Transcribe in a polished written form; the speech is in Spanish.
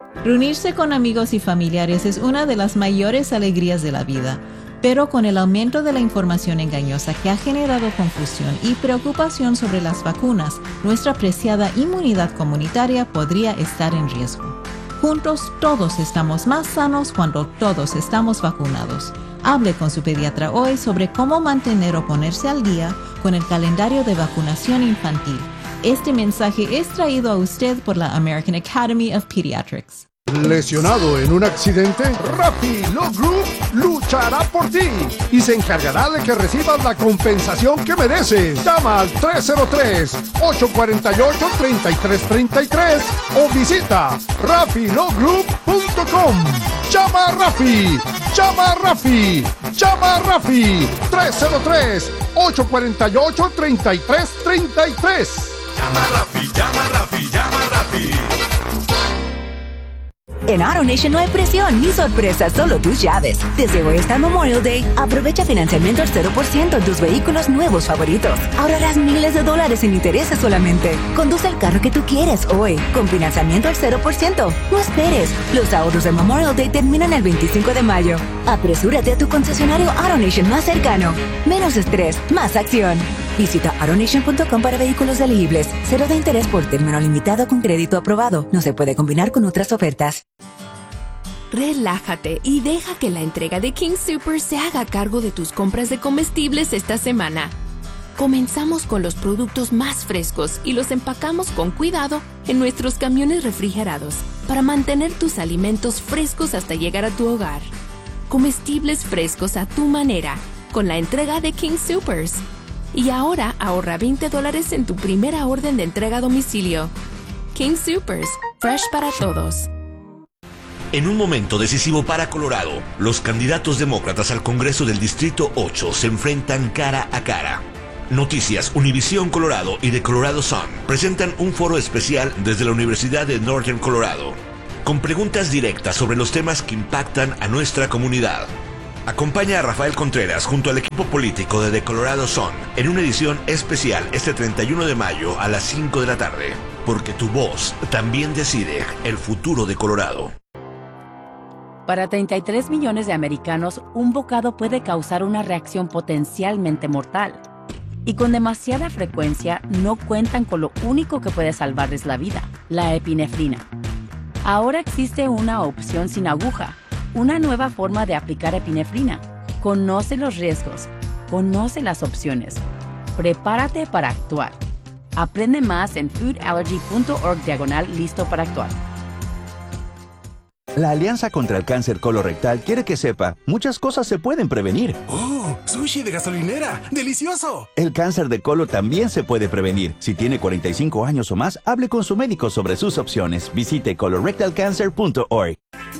Reunirse con amigos y familiares es una de las mayores alegrías de la vida, pero con el aumento de la información engañosa que ha generado confusión y preocupación sobre las vacunas, nuestra preciada inmunidad comunitaria podría estar en riesgo. Juntos todos estamos más sanos cuando todos estamos vacunados. Hable con su pediatra hoy sobre cómo mantener o ponerse al día con el calendario de vacunación infantil. Este mensaje es traído a usted por la American Academy of Pediatrics. ¿Lesionado en un accidente? Rappi Law Group luchará por ti y se encargará de que recibas la compensación que mereces. Llama al 303-848-3333 o visita RappiLawGroup.com. ¡Llama a Rappi! ¡Llama a Rappi! ¡Llama a Rappi! 303-848-3333. Llama a Rappi, llama a Rappi, llama a Rappi. En AutoNation no hay presión ni sorpresas, solo tus llaves. Desde hoy hasta Memorial Day, aprovecha financiamiento al 0% en tus vehículos nuevos favoritos. Ahorrarás miles de dólares en intereses solamente. Conduce el carro que tú quieres hoy, con financiamiento al 0%. No esperes, los ahorros de Memorial Day terminan el 25 de mayo. Apresúrate a tu concesionario AutoNation más cercano. Menos estrés, más acción. Visita autonation.com para vehículos elegibles. 0 de interés por término limitado con crédito aprobado. No se puede combinar con otras ofertas. Relájate y deja que la entrega de King Soopers se haga cargo de tus compras de comestibles esta semana. Comenzamos con los productos más frescos y los empacamos con cuidado en nuestros camiones refrigerados para mantener tus alimentos frescos hasta llegar a tu hogar. Comestibles frescos a tu manera con la entrega de King Soopers. Y ahora ahorra $20 en tu primera orden de entrega a domicilio. King Soopers, fresh para todos. En un momento decisivo para Colorado, los candidatos demócratas al Congreso del Distrito 8 se enfrentan cara a cara. Noticias Univisión Colorado y The Colorado Sun presentan un foro especial desde la Universidad de Northern Colorado, con preguntas directas sobre los temas que impactan a nuestra comunidad. Acompaña a Rafael Contreras junto al equipo político de The Colorado Sun en una edición especial este 31 de mayo a las 5 de la tarde, porque tu voz también decide el futuro de Colorado. Para 33 millones de americanos, un bocado puede causar una reacción potencialmente mortal. Y con demasiada frecuencia no cuentan con lo único que puede salvarles la vida, la epinefrina. Ahora existe una opción sin aguja, una nueva forma de aplicar epinefrina. Conoce los riesgos, conoce las opciones. Prepárate para actuar. Aprende más en foodallergy.org/listo para actuar. La Alianza contra el Cáncer Colorectal quiere que sepa, muchas cosas se pueden prevenir. ¡Oh! ¡Sushi de gasolinera! ¡Delicioso! El cáncer de colon también se puede prevenir. Si tiene 45 años o más, hable con su médico sobre sus opciones. Visite colorectalcancer.org.